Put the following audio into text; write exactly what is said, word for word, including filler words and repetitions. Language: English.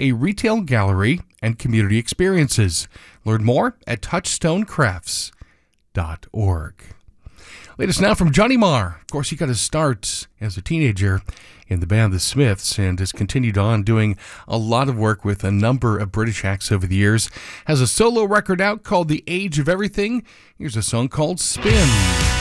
a retail gallery and community experiences. Learn more at touchstone crafts dot org. Latest now from Johnny Marr. Of course, he got his start as a teenager in the band The Smiths and has continued on doing a lot of work with a number of British acts over the years. Has a solo record out called The Age of Everything. Here's a song called Spin.